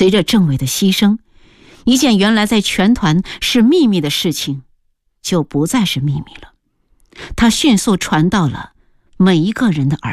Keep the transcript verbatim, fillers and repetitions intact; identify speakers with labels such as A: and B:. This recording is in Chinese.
A: 随着政委的牺牲，一件原来在全团是秘密的事情就不再是秘密了，它迅速传到了每一个人的耳